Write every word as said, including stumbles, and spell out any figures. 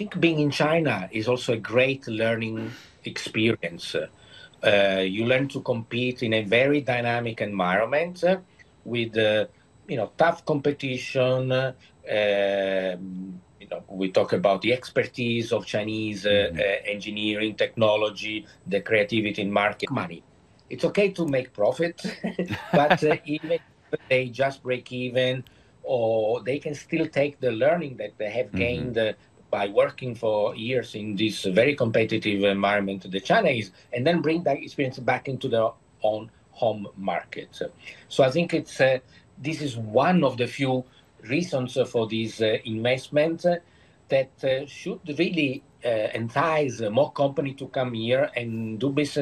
think being in China is also a great learning experience. Uh, you learn to compete in a very dynamic environment uh, with, uh, you know, tough competition. Uh, you know, we talk about the expertise of Chinese uh, Mm-hmm. uh, engineering, technology, the creativity in market money. It's okay to make profit, but uh, even if they just break even, or they can still take the learning that they have Mm-hmm. gained uh, by working for years in this very competitive environment the China is, and then bring that experience back into their own home market. So I think it's uh, this is one of the few reasons for this uh, investment uh, that uh, should really uh, entice more company to come here and do business